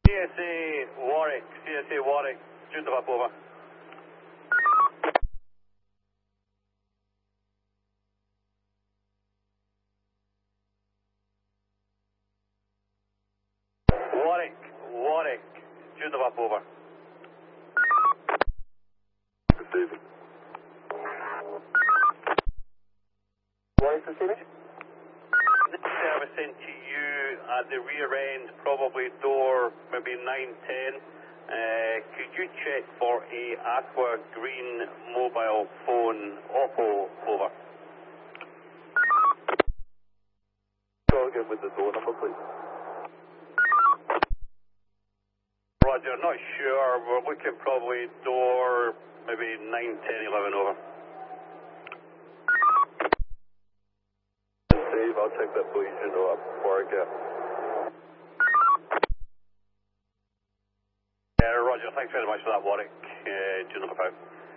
CSA Warwick, June up over. Warwick, June up over. Receiving. Warwick receiving. Service into you at the rear end, probably door maybe 910. Could you check for a Aqua Green mobile phone, Oppo, over? Go again with the door number, please. Roger, not sure. We're looking probably door maybe 9, 10, 11 over. Dave, I'll check that please, you know, up before I get. Roger, thanks very much for that, Warwick. June up out.